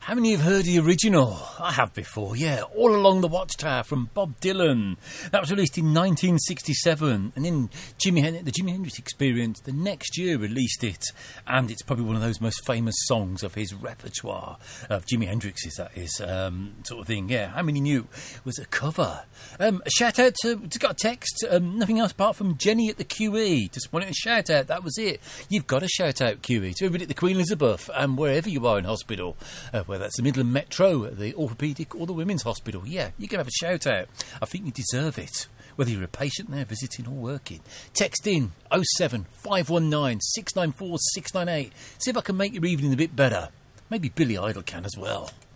How many have heard the original? I have before, yeah. All Along the Watchtower from Bob Dylan. That was released in 1967. And then the Jimi Hendrix Experience the next year released it. And it's probably one of those most famous songs of his repertoire. Of Jimi Hendrix's, that is, sort of thing. Yeah, how many knew it was a cover? A shout out to, got a text, nothing else apart from Jenny at the QE. Just wanted to shout out, that was it. You've got to shout out QE to everybody at the Queen Elizabeth and wherever you are in hospital. Whether that's the Midland Metro, the Orthopaedic or the Women's Hospital. Yeah, you can have a shout out. I think you deserve it. Whether you're a patient there visiting or working. Text in 07 519 694 698. See if I can make your evening a bit better. Maybe Billy Idol can as well.